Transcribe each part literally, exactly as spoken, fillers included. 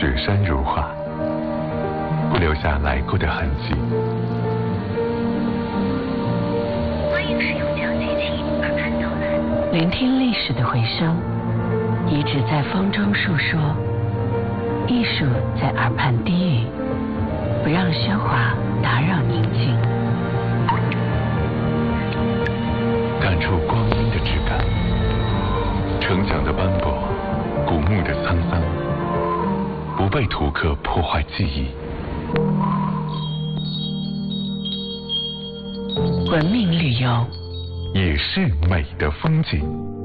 雪山如画，不留下来过的痕迹。 欢迎使用讲解器耳畔导览， 聆听历史的回声，遗址在风中述说，艺术在耳畔低语，不让喧哗打扰宁静。 感触光阴的质感，城墙的斑驳，古墓的沧桑，不被图刻破坏记忆。 文明旅游也是美的风景。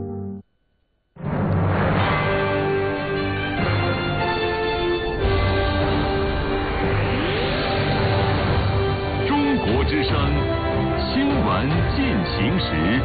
中国之声新闻进行时。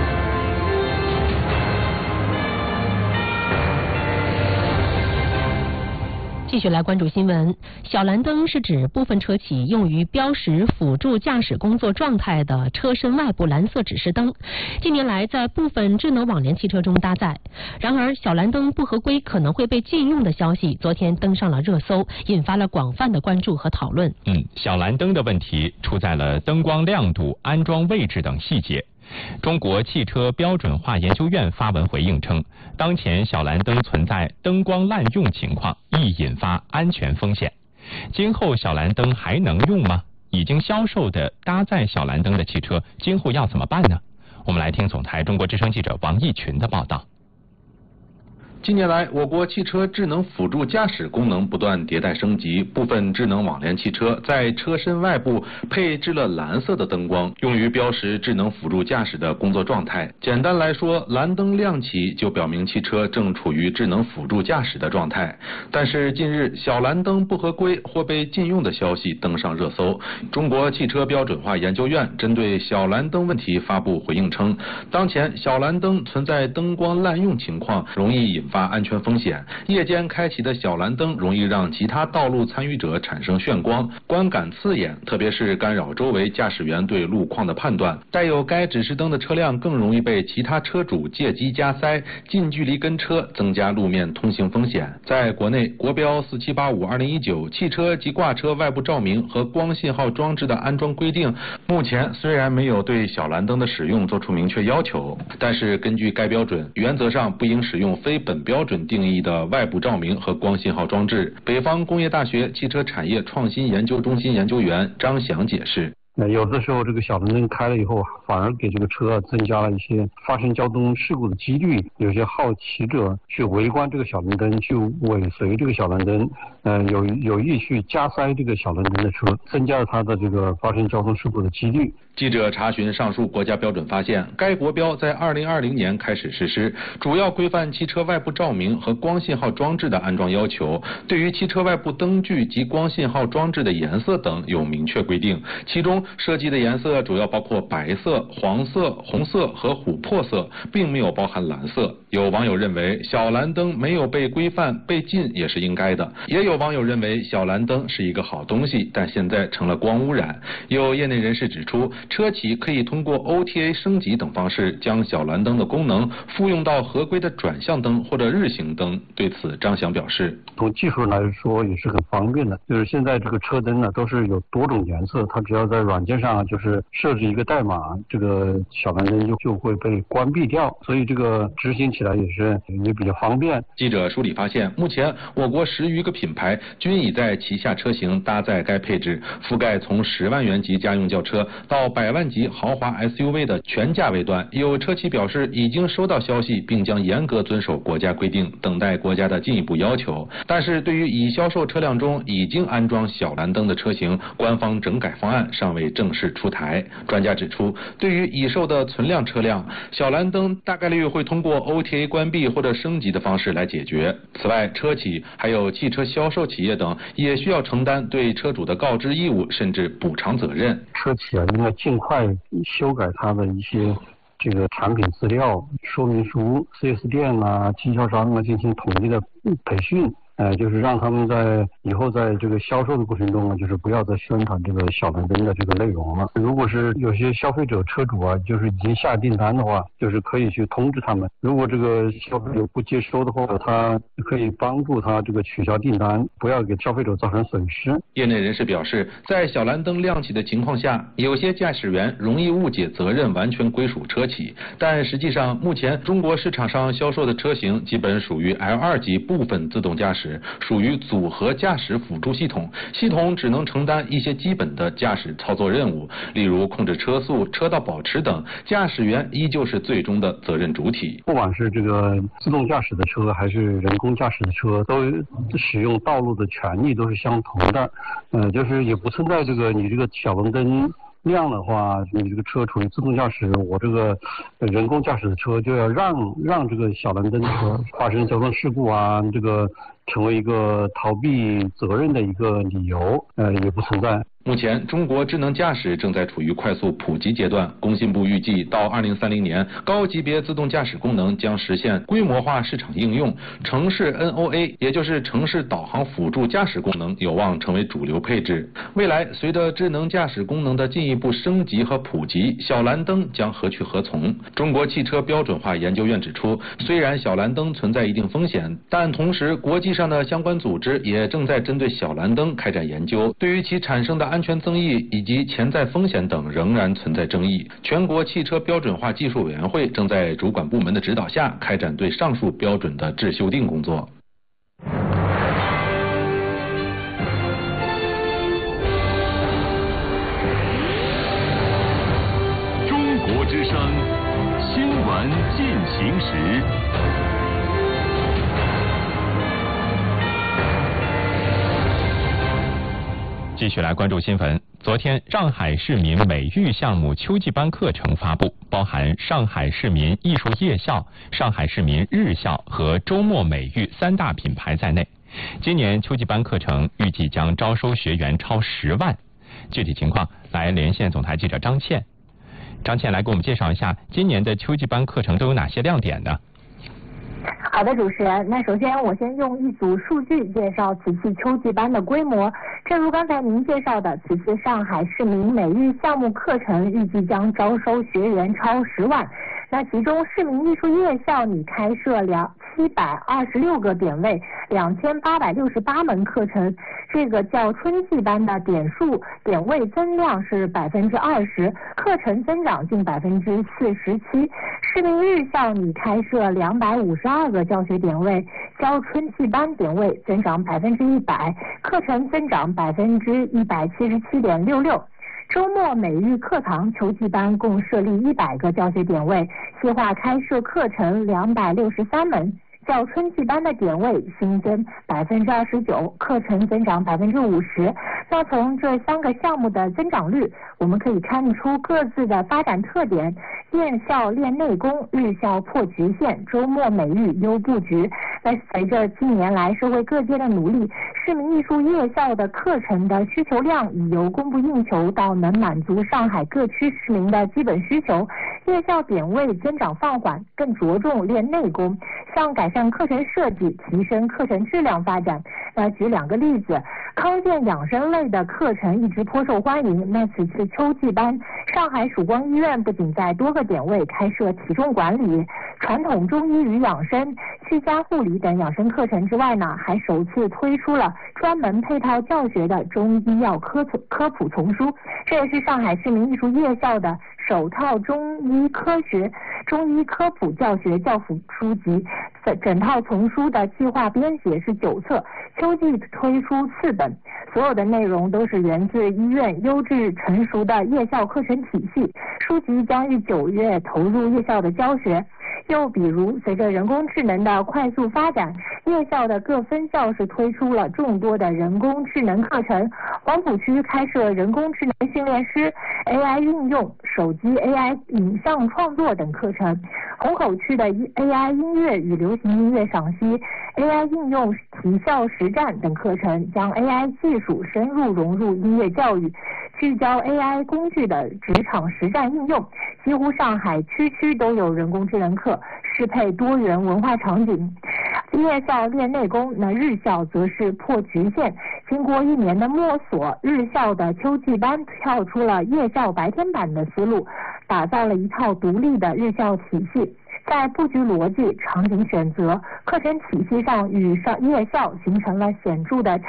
继续来关注新闻。小蓝灯是指部分车企用于标识辅助驾驶工作状态的车身外部蓝色指示灯，近年来在部分智能网联汽车中搭载。然而，小蓝灯不合规可能会被禁用的消息昨天登上了热搜，引发了广泛的关注和讨论。 嗯，小蓝灯的问题出在了灯光亮度、安装位置等细节。中国汽车标准化研究院发文回应称，当前小蓝灯存在灯光滥用情况，易引发安全风险。今后小蓝灯还能用吗？已经销售的搭载小蓝灯的汽车，今后要怎么办呢？我们来听总台中国之声记者王义群的报道。 近年来，我国汽车智能辅助驾驶功能不断迭代升级，部分智能网联汽车在车身外部配置了蓝色的灯光，用于标识智能辅助驾驶的工作状态。简单来说，蓝灯亮起就表明汽车正处于智能辅助驾驶的状态。但是近日，小蓝灯不合规或被禁用的消息登上热搜。中国汽车标准化研究院针对小蓝灯问题发布回应称，当前小蓝灯存在灯光滥用情况，容易引发安全风险。夜间开启的小蓝灯容易让其他道路参与者产生眩光，观感刺眼，特别是干扰周围驾驶员对路况的判断。带有该指示灯的车辆更容易被其他车主借机加塞、近距离跟车，增加路面通行风险。在国内，国标四七八五二零一九汽车及挂车外部照明和光信号装置的安装规定，目前虽然没有对小蓝灯的使用作出明确要求，但是根据该标准，原则上不应使用非本标准定义的外部照明和光信号装置。北方工业大学汽车产业创新研究中心研究员张翔解释， 那有的时候这个小蓝灯开了以后，反而给这个车增加了一些发生交通事故的几率。有些好奇者去围观这个小蓝灯，去尾随这个小蓝灯，呃，有有意去加塞这个小蓝灯的车，增加了它的这个发生交通事故的几率。 记者查询上述国家标准发现，该国标在二零二零年开始实施，主要规范汽车外部照明和光信号装置的安装要求，对于汽车外部灯具及光信号装置的颜色等有明确规定，其中设计的颜色主要包括白色、黄色、红色和琥珀色，并没有包含蓝色。有网友认为小蓝灯没有被规范被禁也是应该的，也有网友认为小蓝灯是一个好东西，但现在成了光污染。有业内人士指出，车企可以通过 O T A 升级等方式，将小蓝灯的功能复用到合规的转向灯或者日行灯。对此，张翔表示， 从技术来说也是很方便的，就是现在这个车灯呢都是有多种颜色，它只要在软件上就是设置一个代码，这个小蓝灯就就会被关闭掉，所以这个执行起来也是也比较方便。 记者梳理发现，目前我国十余个品牌均已在旗下车型搭载该配置，覆盖从十万元级家用轿车到百万级豪华 S U V 的全价位段。有车企表示已经收到消息，并将严格遵守国家规定，等待国家的进一步要求。但是对于已销售车辆中已经安装小蓝灯的车型，官方整改方案尚未正式出台。专家指出，对于已售的存量车辆，小蓝灯大概率会通过 O T A 关闭或者升级的方式来解决。此外，车企还有汽车销售企业等也需要承担对车主的告知义务，甚至补偿责任。 车企啊，应该尽快修改它的一些这个产品资料说明书， 四 S 店啊、经销商啊进行统一的培训。 呃，就是让他们在以后在这个销售的过程中呢，就是不要再宣传这个小蓝灯的这个内容了。如果是有些消费者车主啊，就是已经下订单的话，就是可以去通知他们。如果这个消费者不接收的话，他可以帮助他这个取消订单，不要给消费者造成损失。 业内人士表示，在小蓝灯亮起的情况下，有些驾驶员容易误解责任完全归属车企，但实际上，目前中国市场上销售的车型基本属于 L 二 级部分自动驾驶，属于组合驾驶辅助系统，系统只能承担一些基本的驾驶操作任务，例如控制车速、车道保持等，驾驶员依旧是最终的责任主体。 不管是这个自动驾驶的车还是人工驾驶的车，都使用道路的权利都是相同的，呃，就是也不存在这个你这个小蓝灯亮的话，你这个车处于自动驾驶，我这个人工驾驶的车就要让让这个小蓝灯车发生交通事故啊，这个成为一个逃避责任的一个理由，呃，也不存在。 目前，中国智能驾驶正在处于快速普及阶段。工信部预计，到二零三零年，高级别自动驾驶功能将实现规模化市场应用，城市 N O A， 也就是城市导航辅助驾驶功能，有望成为主流配置。未来，随着智能驾驶功能的进一步升级和普及，小蓝灯将何去何从？中国汽车标准化研究院指出，虽然小蓝灯存在一定风险，但同时，国际上的相关组织也正在针对小蓝灯开展研究，对于其产生的安全争议以及潜在风险等仍然存在争议。全国汽车标准化技术委员会正在主管部门的指导下开展对上述标准的质修订工作。 中国之声新闻进行时。 继续来关注新闻。昨天，上海市民美育项目秋季班课程发布，包含上海市民艺术夜校、上海市民日校和周末美育三大品牌在内。今年秋季班课程预计将招收学员超十万。具体情况，来连线总台记者张倩。张倩来给我们介绍一下今年的秋季班课程都有哪些亮点呢？ 好的，主持人。那首先我先用一组数据介绍此次秋季班的规模。正如刚才您介绍的，此次上海市民美育项目课程预计将招收学员超十万。那其中市民艺术夜校拟开设两七百二十六个点位，两千八百六十八门课程。这个较春季班的点数点位增量是百分之二十，课程增长近百分之四十七。市民日校拟开设两百五十二个教学点位，较春季班点位增长百分之一百，课程增长百分之一百七十七点六六。周末美育课堂秋季班共设立一百个教学点位，计划开设课程两百六十三门。较春季班的点位新增百分之二十九，课程增长百分之五十。那从这三个项目的增长率，我们可以看出各自的发展特点。夜校练内功，日校破局限，周末美育优布局。那随着近年来社会各界的努力，市民艺术夜校的课程的需求量已由供不应求到能满足上海各区市民的基本需求。夜校点位增长放缓，更着重练内功，向改善课程设计、提升课程质量发展。那举两个例子，康健养生类的课程一直颇受欢迎。那此次秋季班，上海曙光医院不仅在多个点位开设体重管理、传统中医与养生、居家护理等养生课程之外呢，还首次推出了专门配套教学的中医药科科普丛书。这也是上海市民艺术夜校的首套中医科学、中医科普教学教辅书籍。整套丛书的计划编写是九册，秋季推出四本，所有的内容都是源自医院优质成熟的夜校课程体系。书籍将于九月投入夜校的教学。又比如，随着人工智能的快速发展，夜校的各分校是推出了众多的人工智能课程。黄浦区开设人工智能训练师、A I 运用、手机 A I 影像创作等课程。虹口区的 A I 音乐与流行音乐赏析、A I 应用提校实战等课程，将 A I 技术深入融入音乐教育，聚焦 A I 工具的职场实战应用。几乎上海区区都有人工智能课，适配多元文化场景。 夜校练内功，那日校则是破局限。经过一年的摸索，日校的秋季班跳出了夜校白天版的思路，打造了一套独立的日校体系。在布局逻辑、场景选择、课程体系上与上夜校形成了显著的差